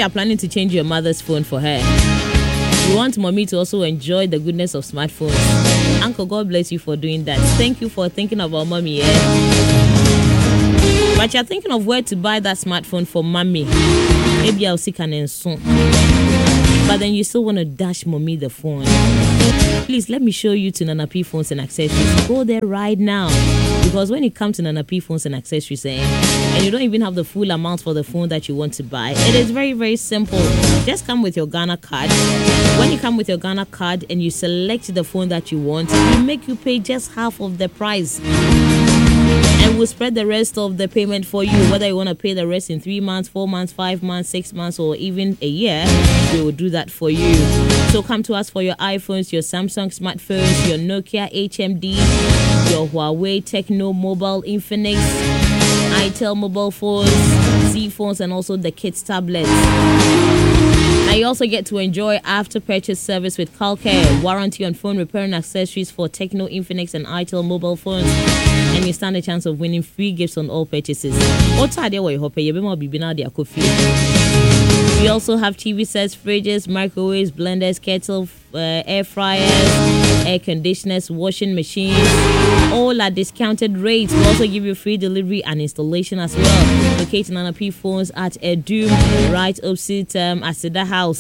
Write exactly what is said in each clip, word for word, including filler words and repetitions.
are planning to change your mother's phone for her, you want mommy to also enjoy the goodness of smartphones. Uncle, God bless you for doing that. Thank you for thinking about mommy, yeah? But you're thinking of where to buy that smartphone for mommy. Maybe I'll see can soon. But then you still want to dash mommy the phone. Please let me show you to Nana P Phones and Accessories. Go there right now. Because when it comes to Nana P Phones and Accessories, eh, and you don't even have the full amount for the phone that you want to buy, it is very, very simple. Just come with your Ghana card. When you come with your Ghana card and you select the phone that you want, we make you pay just half of the price. And we'll spread the rest of the payment for you. Whether you want to pay the rest in three months, four months, five months, six months, or even a year, we will do that for you. So come to us for your iPhones, your Samsung smartphones, your Nokia H M D, your Huawei, Techno, Mobile, Infinix, itel mobile phones, Z phones, and also the kids tablets. Now you also get to enjoy after purchase service with CalCare, warranty on phone repair and accessories for Techno, Infinix, and itel mobile phones, and you stand a chance of winning free gifts on all purchases. We also have T V sets, fridges, microwaves, blenders, kettles, uh, air fryers, air conditioners, washing machines, all at discounted rates. We also give you free delivery and installation as well. Locating Nana P Phones at Edum, right opposite um, Asida House.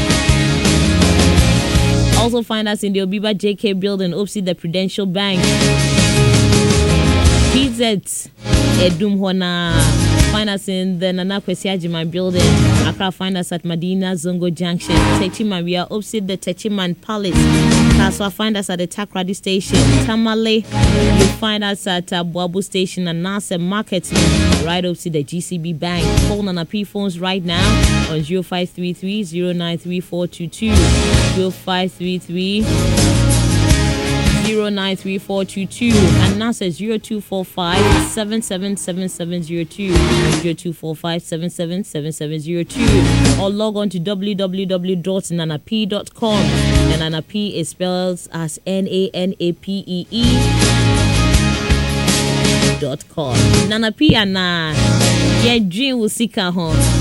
Also find us in the Obiba J K building opposite the Prudential Bank. P Z Edum Hona. Find us in the Nana Kwesi Agyeman building. Accra, find us at Medina Zongo Junction. Techiman, we are opposite the Techiman Palace. Kaswa, find us at the Takrady Station. Tamale, you find us at uh, Buabu Station and Nasa Market, right opposite the G C B Bank. Call Nana P Phones right now on zero five three three, zero nine three four two two, zero five three three, zero nine three four two two, and NASA zero two four five, seven seven seven seven zero two, zero two four five, seven seven seven seven zero two, or log on to w w w dot nana p dot com. And Nana P is spelled as N A N A P E E dot com. Nana P and uh, yeah, dream will see home.